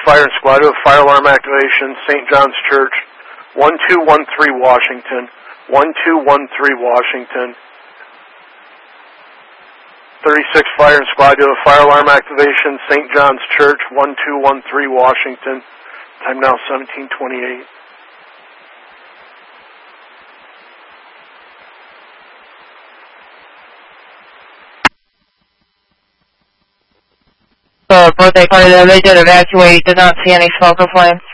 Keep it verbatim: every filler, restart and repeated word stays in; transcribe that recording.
fire and squad to a fire alarm activation, Saint John's Church, one two one three Washington, one two one three Washington. thirty-six fire and squad to a fire alarm activation, Saint John's Church, one two one three Washington. Time now seventeen twenty-eight. The birthday party that they did evacuate, did not see any smoke or flames.